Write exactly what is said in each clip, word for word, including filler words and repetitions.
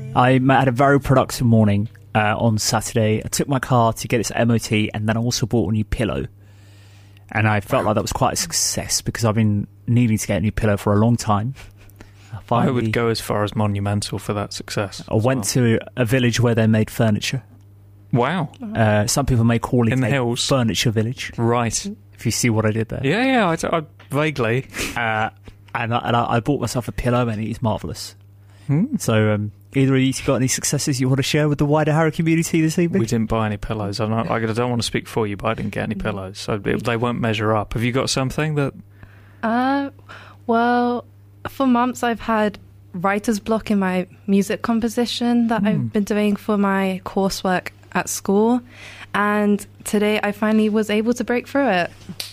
I had a very productive morning uh, on Saturday. I took my car to get its M O T, and then I also bought a new pillow. And I felt like that was quite a success because I've been needing to get a new pillow for a long time. Finally, I would go as far as monumental for that success. I went well. to a village where they made furniture. Wow. Uh, some people may call it In the a hills. furniture village. Right. If you see what I did there. Yeah, yeah, I, I, vaguely. Uh, and I, and I, I bought myself a pillow, and it is marvellous. Hmm. So, um, either of you got any successes you want to share with the wider Harrow community this evening? We didn't buy any pillows. I'm not, I don't want to speak for you, but I didn't get any pillows, so they won't measure up. Have you got something that... Uh, well, for months I've had writer's block in my music composition that mm. I've been doing for my coursework at school, and today I finally was able to break through it.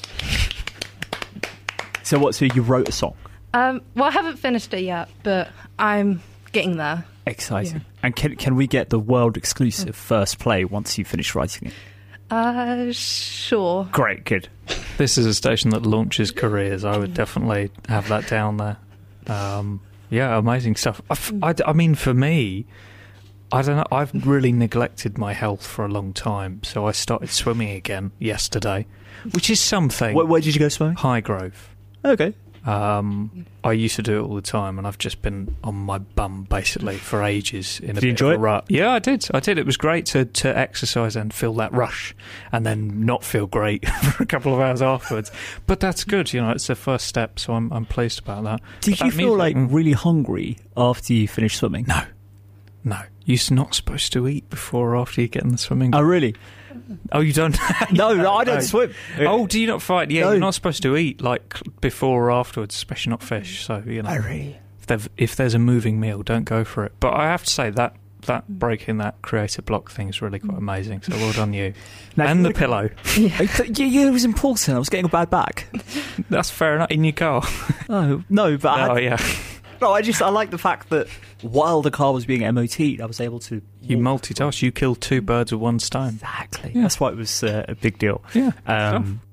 So what, so you wrote a song? Um, well, I haven't finished it yet, but I'm getting there. Exciting. Yeah. And can can we get the world exclusive first play once you finish writing it? Uh, sure. Great, good. This is a station that launches careers. I would definitely have that down there. Um, yeah, amazing stuff. I, I, I mean, for me, I don't know, I've really neglected my health for a long time, so I started swimming again yesterday, which is something. Where, where did you go swimming? Highgrove. Okay. Um, I used to do it all the time, and I've just been on my bum basically for ages. In a did bit you enjoy of a it? Rut. Yeah, I did. I did. It was great to, to exercise and feel that rush, and then not feel great for a couple of hours afterwards. But that's good, you know. It's the first step, so I'm I'm pleased about that. Did but you that feel music, like mm, really hungry after you finished swimming? No, no. You're not supposed to eat before or after you get in the swimming pool. Oh, really? Oh, you don't? no, no, I don't No. swim. Oh, do you not fight? Yeah, No. you're not supposed to eat like before or afterwards, especially not fish. So you know, Oh, really? if, they've- if there's a moving meal, don't go for it. But I have to say that that breaking that creative block thing is really quite amazing. So well done you. Now, And the look- pillow. Yeah. yeah, it was important. I was getting a bad back. That's fair enough. In your car. Oh, no, but I, Oh had, yeah. no, I just I like the fact that while the car was being M O T'd, I was able to. You multitask. You killed two birds with one stone. Exactly. Yeah. That's why it was uh, a big deal. Yeah. Um,